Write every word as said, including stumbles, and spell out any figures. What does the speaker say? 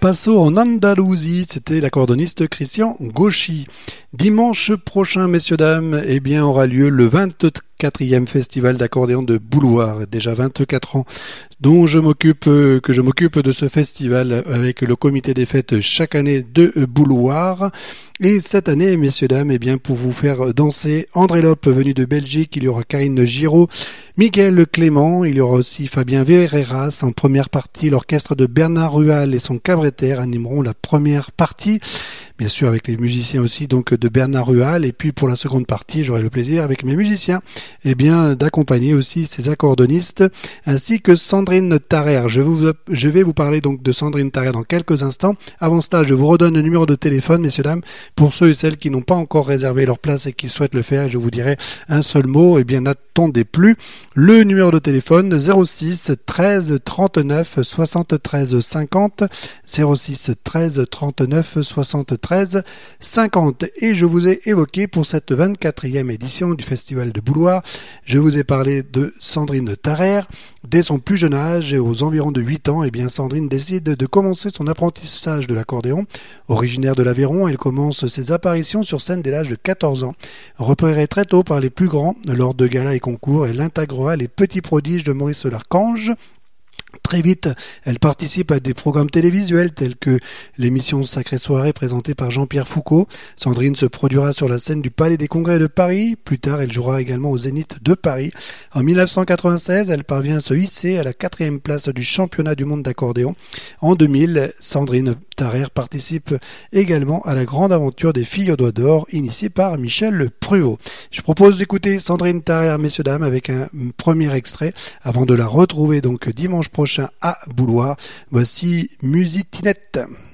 Paso en Andalousie, c'était l'accordoniste Christian Gauchy. Dimanche prochain, messieurs, dames, eh bien, aura lieu le vingt-quatrième festival d'accordéon de Bouloir. Déjà vingt-quatre ans dont je m'occupe, que je m'occupe de ce festival avec le comité des fêtes chaque année de Bouloir. Et cette année, messieurs, dames, eh bien, pour vous faire danser, André Lope, venu de Belgique, il y aura Karine Giraud, Miguel Clément, il y aura aussi Fabien Vereras. En première partie, l'orchestre de Bernard Rual et son cabretaire animeront la première partie, bien sûr avec les musiciens aussi donc de Bernard Rual. Et puis pour la seconde partie, j'aurai le plaisir avec mes musiciens eh bien d'accompagner aussi ces accordonistes ainsi que Sandrine Tarrer. Je, vous, je vais vous parler donc de Sandrine Tarrer dans quelques instants. Avant cela, je vous redonne le numéro de téléphone, messieurs, dames, pour ceux et celles qui n'ont pas encore réservé leur place et qui souhaitent le faire. Je vous dirai un seul mot, eh bien n'attendez plus. Le numéro de téléphone zéro six treize trente-neuf soixante-treize cinquante, zéro six treize trente-neuf soixante-treize cinquante. Et je vous ai évoqué pour cette vingt-quatrième édition du Festival de Bouloir, je vous ai parlé de Sandrine Tarrer. Dès son plus jeune âge, et aux environs de huit ans, eh bien Sandrine décide de commencer son apprentissage de l'accordéon. Originaire de l'Aveyron, elle commence ses apparitions sur scène dès l'âge de quatorze ans. Repérée très tôt par les plus grands lors de galas et concours, elle intégrera les petits prodiges de Maurice Larchange. Très vite, elle participe à des programmes télévisuels tels que l'émission Sacrée Soirée présentée par Jean-Pierre Foucault. Sandrine se produira sur la scène du Palais des Congrès de Paris. Plus tard, elle jouera également au Zénith de Paris. En mille neuf cent quatre-vingt-seize, elle parvient à se hisser à la quatrième place du championnat du monde d'accordéon. En deux mille, Sandrine Tarrer participe également à la grande aventure des filles aux doigts d'or initiée par Michel Pruau. Je propose d'écouter Sandrine Tarrer, messieurs, dames, avec un premier extrait avant de la retrouver donc dimanche prochain à Bouloir. Voici Musitinette.